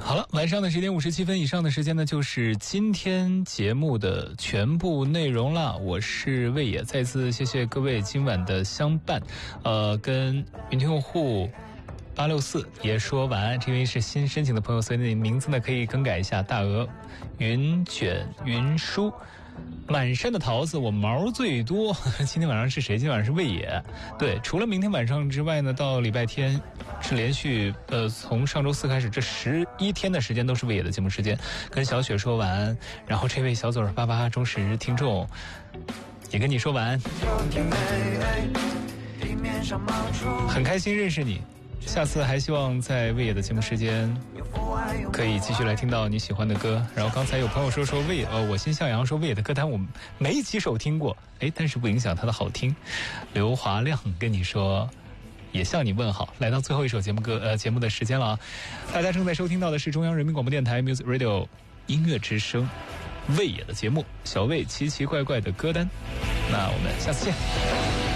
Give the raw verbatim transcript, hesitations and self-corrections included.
好了，晚上的十点五十七分以上的时间呢，就是今天节目的全部内容了。我是魏野，再次谢谢各位今晚的相伴。呃，跟云听用户八六四也说晚安，这位是新申请的朋友，所以你名字呢可以更改一下。大鹅、云卷、云舒。满山的桃子，我毛最多。今天晚上是谁？今天晚上是魏野。对，除了明天晚上之外呢，到礼拜天是连续呃，从上周四开始，这十一天的时间都是魏野的节目时间。跟小雪说晚安，然后这位小嘴儿巴巴忠实听众也跟你说晚安。很开心认识你，下次还希望在魏野的节目时间可以继续来听到你喜欢的歌。然后刚才有朋友说说魏野，呃，我心向阳说魏野的歌单我没几首听过，哎，但是不影响它的好听。刘华亮跟你说，也向你问好。来到最后一首节目歌呃节目的时间了啊！大家正在收听到的是中央人民广播电台 Music Radio 音乐之声魏野的节目，小魏奇奇怪怪的歌单。那我们下次见。